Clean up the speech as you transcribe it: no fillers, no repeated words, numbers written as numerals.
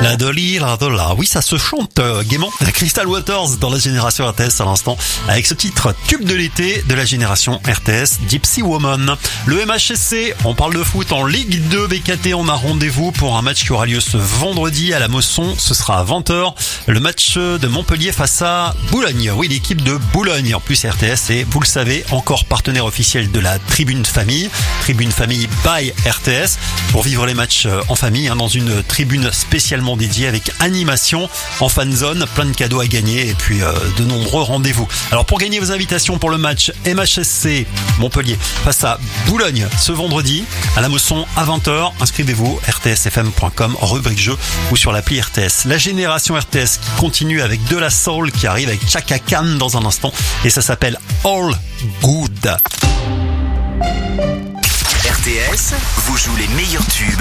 La Dolly, la Dola. Oui, ça se chante gaiement. Crystal Waters dans la génération RTS à l'instant, avec ce titre tube de l'été de la génération RTS, Gypsy Woman. Le MHSC, on parle de foot en Ligue 2 BKT. On a rendez-vous pour un match qui aura lieu ce vendredi à la Mosson. Ce sera à 20h. Le match de Montpellier face à Boulogne. Oui, l'équipe de Boulogne. En plus, RTS est, vous le savez, encore partenaire officiel de la Tribune Famille. Tribune Famille by RTS. Pour vivre les matchs en famille, dans une tribune spécialement dédiée avec animation en fan zone, plein de cadeaux à gagner et puis de nombreux rendez-vous. Alors pour gagner vos invitations pour le match MHSC Montpellier face à Boulogne ce vendredi à la Mosson à 20h, inscrivez-vous rtsfm.com, rubrique jeu ou sur l'appli RTS. La génération RTS qui continue avec de la soul qui arrive avec Chaka Khan dans un instant et ça s'appelle All Good. RTS vous joue les meilleurs tubes